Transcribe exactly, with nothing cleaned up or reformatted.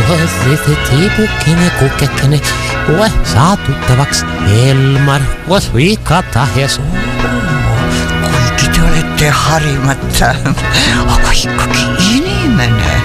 Tiipukkinen, Kukkekkinen, koe saa tuttavaksi Elmar, koe viikata hesu. Kuinka te olette harimatta, aikkakin inimene.